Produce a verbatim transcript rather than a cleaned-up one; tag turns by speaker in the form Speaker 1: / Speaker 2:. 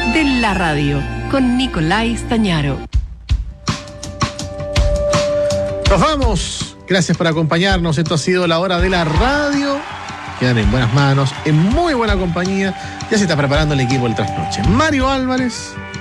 Speaker 1: de la radio con Nicolai Stañaro.
Speaker 2: Nos vamos. Gracias por acompañarnos. Esto ha sido la hora de la radio. Quedan en buenas manos, en muy buena compañía. Ya se está preparando el equipo del trasnoche. Mario Álvarez,